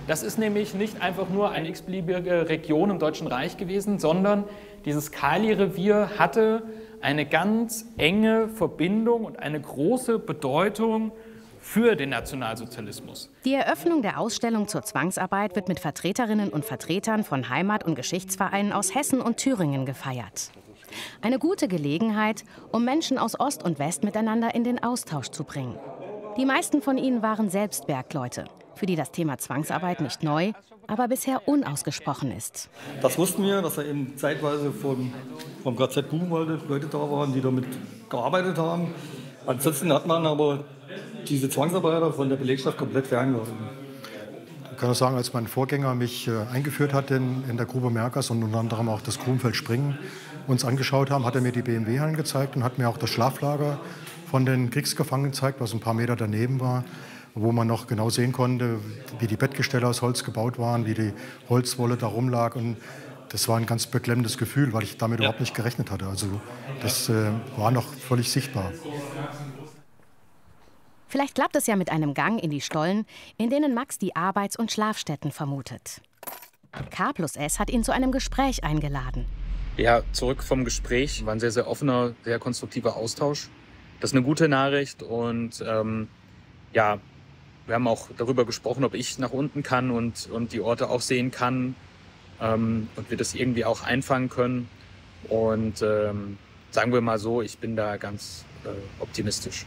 Das ist nämlich nicht einfach nur eine x-beliebige Region im Deutschen Reich gewesen, sondern dieses Kali-Revier hatte eine ganz enge Verbindung und eine große Bedeutung für den Nationalsozialismus. Die Eröffnung der Ausstellung zur Zwangsarbeit wird mit Vertreterinnen und Vertretern von Heimat- und Geschichtsvereinen aus Hessen und Thüringen gefeiert. Eine gute Gelegenheit, um Menschen aus Ost und West miteinander in den Austausch zu bringen. Die meisten von ihnen waren selbst Bergleute, für die das Thema Zwangsarbeit nicht neu, aber bisher unausgesprochen ist. Das wussten wir, dass da eben zeitweise vom KZ Buchenwald Leute da waren, die damit gearbeitet haben. Ansonsten hat man aber diese Zwangsarbeiter von der Belegschaft komplett ferngehalten. Ich kann auch sagen, als mein Vorgänger mich eingeführt hat in der Grube Merkers und unter anderem auch das Grubenfeld Springen uns angeschaut haben, hat er mir die BMW-Hallen gezeigt und hat mir auch das Schlaflager von den Kriegsgefangenen gezeigt, was ein paar Meter daneben war, wo man noch genau sehen konnte, wie die Bettgestelle aus Holz gebaut waren, wie die Holzwolle da rumlag. Und das war ein ganz beklemmendes Gefühl, weil ich damit überhaupt nicht gerechnet hatte. Also das war noch völlig sichtbar. Vielleicht klappt es ja mit einem Gang in die Stollen, in denen Max die Arbeits- und Schlafstätten vermutet. K+S hat ihn zu einem Gespräch eingeladen. Ja, zurück vom Gespräch. War ein sehr, sehr offener, sehr konstruktiver Austausch. Das ist eine gute Nachricht und ja, wir haben auch darüber gesprochen, ob ich nach unten kann und die Orte auch sehen kann und wir das irgendwie auch einfangen können. Und sagen wir mal so, ich bin da ganz optimistisch.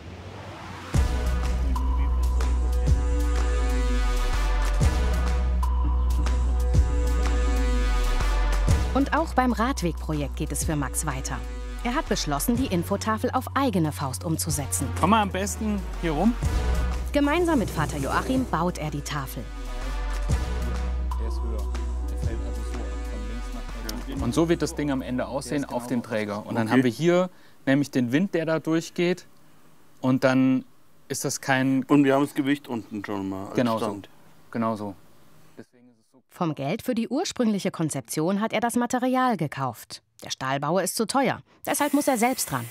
Und auch beim Radwegprojekt geht es für Max weiter. Er hat beschlossen, die Infotafel auf eigene Faust umzusetzen. Komm mal am besten hier rum. Gemeinsam mit Vater Joachim baut er die Tafel. Der ist höher. Der fällt also so von links nach rechts. Und so wird das Ding am Ende aussehen auf dem Träger. Und dann haben wir hier nämlich den Wind, der da durchgeht. Und dann ist das kein... Und wir haben das Gewicht unten schon mal als genau Stand. So. Genau so. Vom Geld für die ursprüngliche Konzeption hat er das Material gekauft. Der Stahlbauer ist zu teuer, deshalb muss er selbst ran.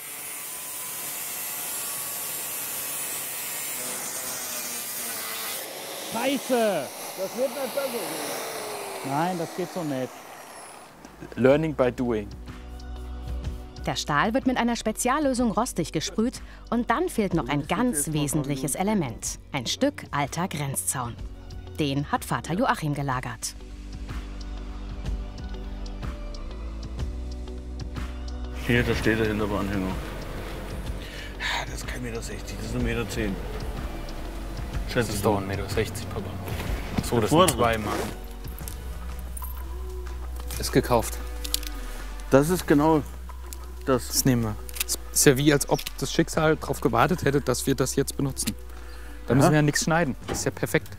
Scheiße! Das wird nicht besser. Nein, das geht so nicht. Learning by doing. Der Stahl wird mit einer Speziallösung rostig gesprüht und dann fehlt noch ein ganz wesentliches Element. Ein Stück alter Grenzzaun. Den hat Vater Joachim gelagert. Hier, da steht der Hinterbauanhänger. Das ist kein 1,60 Meter, das ist 1,10 Meter. Das ist doch 1,60 Meter, Papa. So, das sind 2 Mann. Ist gekauft. Das ist genau das. Das nehmen wir. Es ist ja wie, als ob das Schicksal darauf gewartet hätte, dass wir das jetzt benutzen. Da müssen wir ja nichts schneiden. Das ist ja perfekt.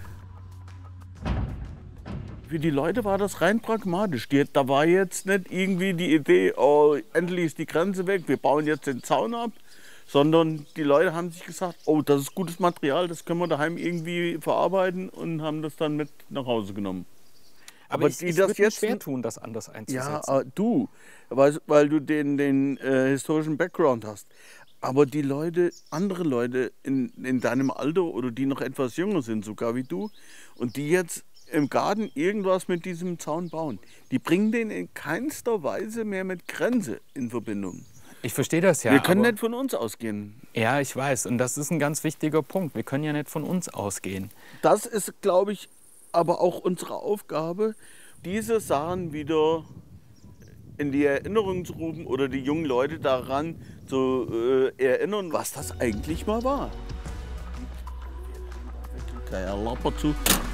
Für die Leute war das rein pragmatisch. Da war jetzt nicht irgendwie die Idee, oh, endlich ist die Grenze weg, wir bauen jetzt den Zaun ab. Sondern die Leute haben sich gesagt, oh, das ist gutes Material, das können wir daheim irgendwie verarbeiten und haben das dann mit nach Hause genommen. Aber ich würde mir schwer tun, das anders einzusetzen. Ja, du, weil du den historischen Background hast. Aber die Leute, andere Leute in deinem Alter oder die noch etwas jünger sind, sogar wie du, und die jetzt im Garten irgendwas mit diesem Zaun bauen, die bringen den in keinster Weise mehr mit Grenze in Verbindung. Ich verstehe das ja. Wir können nicht von uns ausgehen. Ja, ich weiß. Und das ist ein ganz wichtiger Punkt. Wir können ja nicht von uns ausgehen. Das ist, glaube ich, aber auch unsere Aufgabe, diese Sachen wieder in die Erinnerung zu rufen oder die jungen Leute daran zu erinnern, was das eigentlich mal war. Geiler Lapper zu.